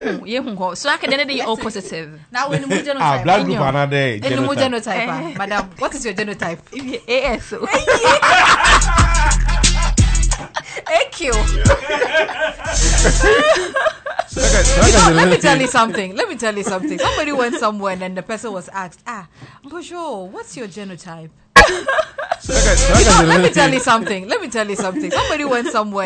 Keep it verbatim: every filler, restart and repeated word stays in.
who ye who so I can any O positive. Now when you genotype. Ah, blood group another day. Genotype. Madam, what is your genotype? A S O. Thank you. You know, let me tell you something. Let me tell you something. Somebody went somewhere and then the person was asked, ah, bonjour, what's your genotype? You know, let me tell you something. Let me tell you something. Somebody went somewhere.